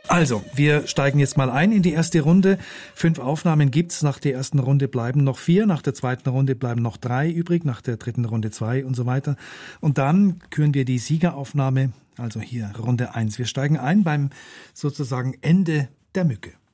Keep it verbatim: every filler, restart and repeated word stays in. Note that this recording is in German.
Also, wir steigen jetzt mal ein in die erste Runde. Fünf Aufnahmen gibt's. Nach der ersten Runde bleiben noch vier, nach der zweiten Runde bleiben noch drei übrig, nach der dritten Runde zwei und so weiter. Und dann küren wir die Siegeraufnahme, also hier Runde eins. Wir steigen ein beim sozusagen Ende der Mücke.